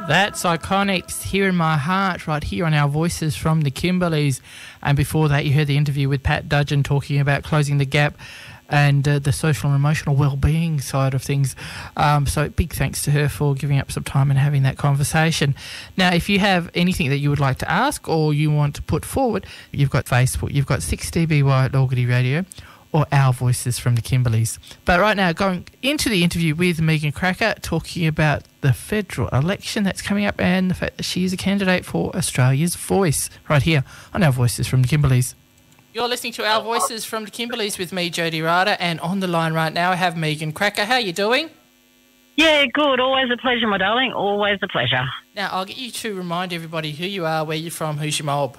That's Iconics, Here in My Heart, right here on our Voices from the Kimberleys. And before that, you heard the interview with Pat Dudgeon talking about closing the gap and the social and emotional well-being side of things. So big thanks to her for giving up some time and having that conversation. Now, if you have anything that you would like to ask or you want to put forward, you've got Facebook, you've got 6DBY at Norgity Radio, or Our Voices from the Kimberleys. But right now, going into the interview with Megan Cracker, talking about the federal election that's coming up and the fact that she is a candidate for Australia's Voice, right here on Our Voices from the Kimberleys. You're listening to Our Voices from the Kimberleys with me, Jody Ryder, and on the line right now I have Megan Cracker. How are you doing? Yeah, good. Always a pleasure, my darling. Always a pleasure. Now, I'll get you to remind everybody who you are, where you're from, who's your mob.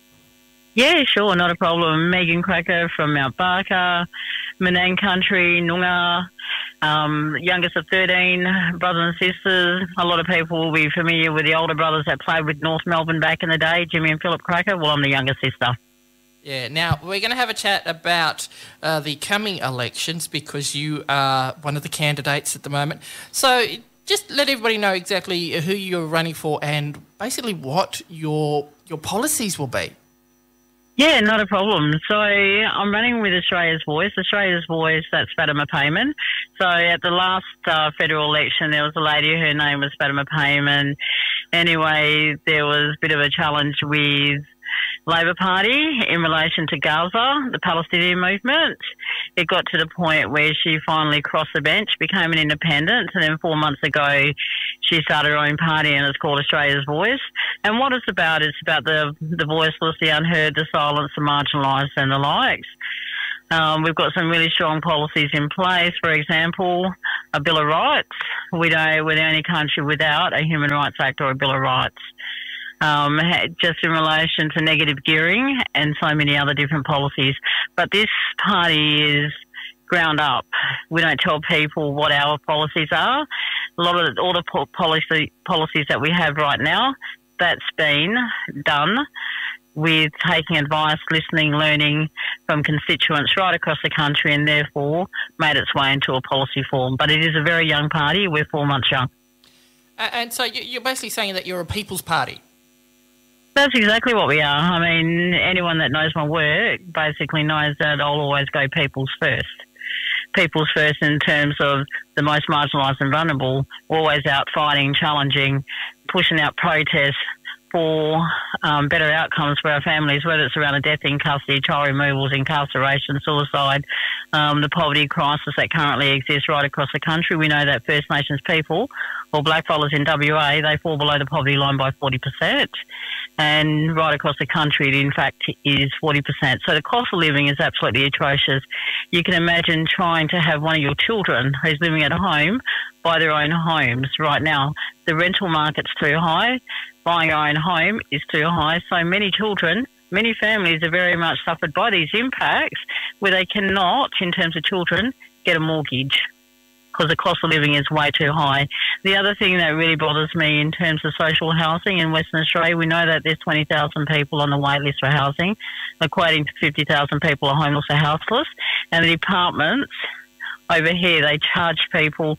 Yeah, sure, not a problem. Megan Cracker from Mount Barker, Menang Country, Noongar, youngest of 13, brothers and sisters. A lot of people will be familiar with the older brothers that played with North Melbourne back in the day, Jimmy and Philip Cracker. Well, I'm the younger sister. Yeah, now we're going to have a chat about the coming elections because you are one of the candidates at the moment. So just let everybody know exactly who you're running for and basically what your policies will be. Yeah, not a problem. So I'm running with Australia's Voice. Australia's Voice, that's Fatima Payman. So at the last federal election, there was a lady, her name was Fatima Payman. Anyway, there was a bit of a challenge with Labor Party in relation to Gaza, the Palestinian movement. It got to the point where she finally crossed the bench, became an independent, and then 4 months ago she started her own party and it's called Australia's Voice. And what it's about the voiceless, the unheard, the silenced, the marginalised and the likes. We've got some really strong policies in place. For example, a Bill of Rights. We're the only country without a Human Rights Act or a Bill of Rights. Just in relation to negative gearing and so many other different policies. But this party is ground up. We don't tell people what our policies are. All the policies that we have right now, that's been done with taking advice, listening, learning from constituents right across the country and therefore made its way into a policy form. But it is a very young party. We're 4 months young. And so you're basically saying that you're a people's party? That's exactly what we are. I mean, anyone that knows my work basically knows that I'll always go people's first. People's first in terms of the most marginalised and vulnerable, always out fighting, challenging, pushing out protests for better outcomes for our families, whether it's around a death in custody, child removals, incarceration, suicide, the poverty crisis that currently exists right across the country. We know that First Nations people or blackfellas in WA, they fall below the poverty line by 40%. And right across the country, it in fact is 40%. So the cost of living is absolutely atrocious. You can imagine trying to have one of your children who's living at home buy their own homes right now. The rental market's too high. Buying our own home is too high. So many children, many families are very much suffered by these impacts where they cannot, in terms of children, get a mortgage because the cost of living is way too high. The other thing that really bothers me in terms of social housing in Western Australia, we know that there's 20,000 people on the wait list for housing, equating to 50,000 people are homeless or houseless. And the departments over here, they charge people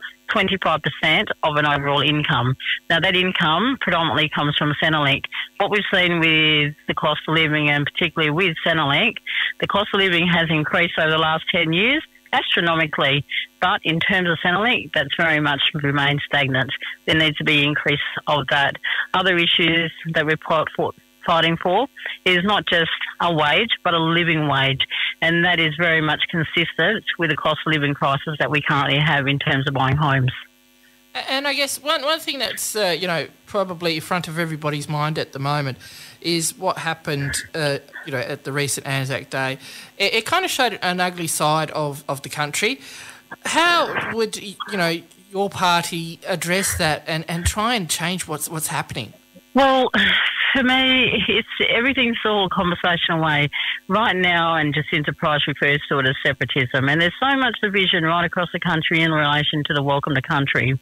25% of an overall income. Now, that income predominantly comes from Centrelink. What we've seen with the cost of living, and particularly with Centrelink, the cost of living has increased over the last 10 years astronomically. But in terms of Centrelink, that's very much remained stagnant. There needs to be an increase of that. Other issues that we're fighting for is not just a wage, but a living wage. And that is very much consistent with the cost of living crisis that we currently have in terms of buying homes. And I guess one thing that's, probably in front of everybody's mind at the moment is what happened, at the recent Anzac Day. It kind of showed an ugly side of the country. How would, your party address that and try and change what's happening? Well, for me, everything's all a conversational way. Right now, and Jacinta Price refers to it as separatism, and there's so much division right across the country in relation to the Welcome to Country.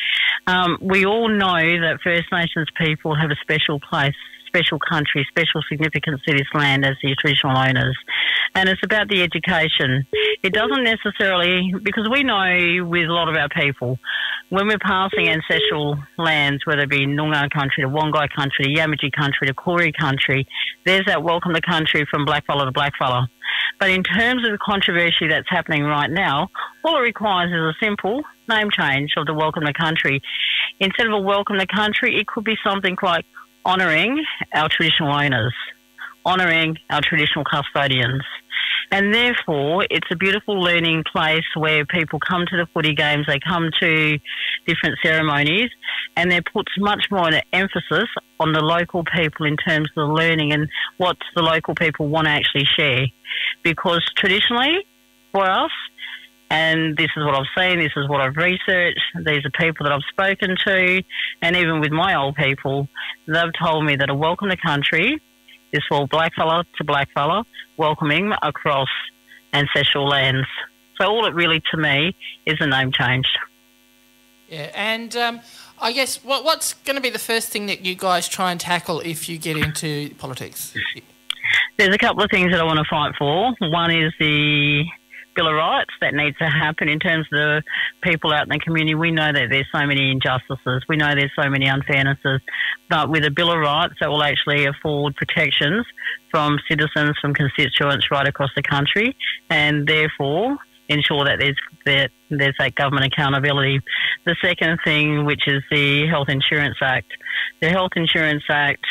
We all know that First Nations people have a special place, special country, special significance to this land as the traditional owners. And it's about the education. It doesn't necessarily, because we know with a lot of our people, when we're passing ancestral lands, whether it be Noongar country, the Wongai country, the Yamatji country, the Koori country, there's that welcome to country from blackfella to blackfella. But in terms of the controversy that's happening right now, all it requires is a simple name change of the welcome to country. Instead of a welcome to country, it could be something like honouring our traditional owners, honouring our traditional custodians. And therefore, it's a beautiful learning place where people come to the footy games, they come to different ceremonies, and there puts much more emphasis on the local people in terms of the learning and what the local people want to actually share. Because traditionally, for us, and this is what I've seen, this is what I've researched, these are people that I've spoken to, and even with my old people, they've told me that a welcome to country is for blackfella to blackfella, welcoming across ancestral lands. So all it really, to me, is a name change. Yeah, and I guess what's going to be the first thing that you guys try and tackle if you get into politics? There's a couple of things that I want to fight for. One is the Bill of Rights that needs to happen in terms of the people out in the community. We know that there's so many injustices. We know there's so many unfairnesses. But with a Bill of Rights that will actually afford protections from citizens, from constituents right across the country, and therefore ensure that there's that government accountability. The second thing, which is the Health Insurance Act. The Health Insurance Act,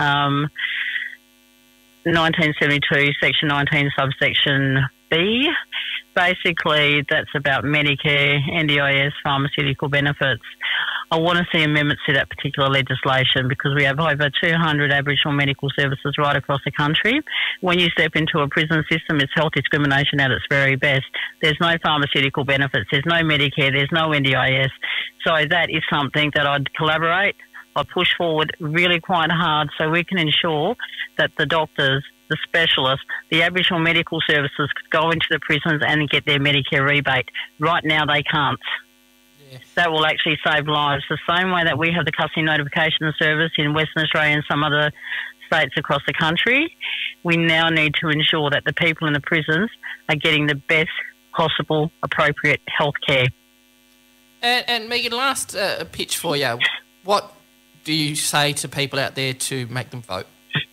1972, Section 19, subsection B. Basically, that's about Medicare, NDIS, pharmaceutical benefits. I want to see amendments to that particular legislation because we have over 200 Aboriginal medical services right across the country. When you step into a prison system, it's health discrimination at its very best. There's no pharmaceutical benefits, there's no Medicare, there's no NDIS. So that is something that I'd collaborate, I'd push forward really quite hard so we can ensure that the doctors, the specialists, the Aboriginal medical services could go into the prisons and get their Medicare rebate. Right now they can't. Yeah. That will actually save lives. The same way that we have the custody notification service in Western Australia and some other states across the country, we now need to ensure that the people in the prisons are getting the best possible appropriate health care. And Megan, last pitch for you. What do you say to people out there to make them vote?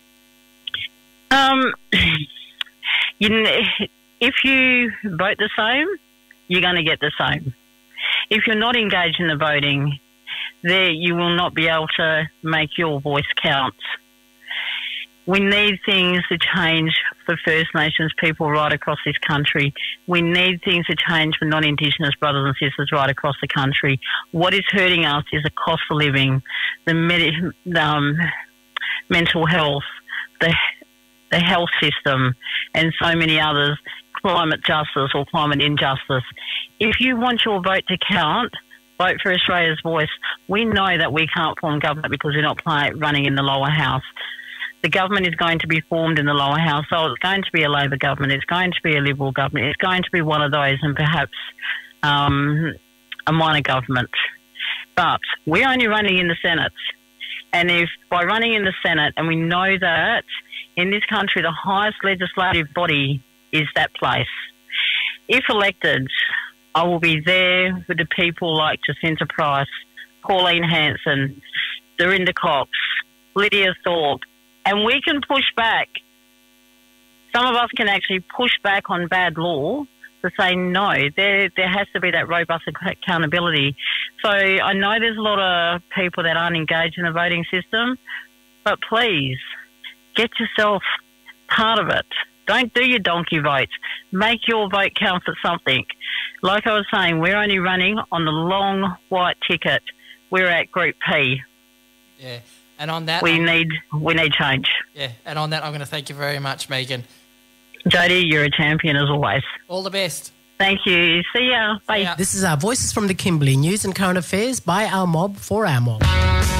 If you vote the same, you're going to get the same. If you're not engaged in the voting, there you will not be able to make your voice count. We need things to change for First Nations people right across this country. We need things to change for non-Indigenous brothers and sisters right across the country. What is hurting us is the cost of living, the mental health, the health system, and so many others, climate justice or climate injustice. If you want your vote to count, vote for Australia's voice. We know that we can't form government because we're not running in the lower house. The government is going to be formed in the lower house, so it's going to be a Labor government, it's going to be a Liberal government, it's going to be one of those and perhaps a minor government. But we're only running in the Senate. And if by running in the Senate, and we know that in this country the highest legislative body is that place. If elected, I will be there with the people like Jacinta Price, Pauline Hanson, Dorinda Cox, Lydia Thorpe, and we can push back. Some of us can actually push back on bad law to say no. There has to be that robust accountability. So I know there's a lot of people that aren't engaged in the voting system, but please get yourself part of it. Don't do your donkey votes. Make your vote count for something. Like I was saying, we're only running on the long white ticket. We're at Group P. Yeah, and on that we need change. Yeah, and on that I'm going to thank you very much, Megan. Jody, you're a champion as always. All the best. Thank you. See ya. Bye. See ya. This is our Voices from the Kimberley, news and current affairs by our mob for our mob.